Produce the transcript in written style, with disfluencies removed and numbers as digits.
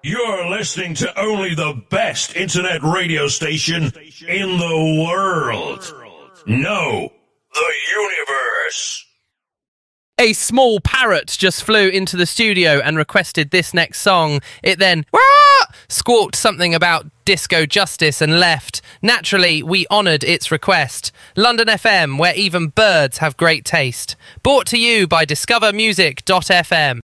You're listening to only the best internet radio station in the world. No, the universe. A small parrot just flew into the studio and requested this next song. It then squawked something about disco justice and left. Naturally, we honoured its request. London FM, where even birds have great taste. Brought to you by discovermusic.fm.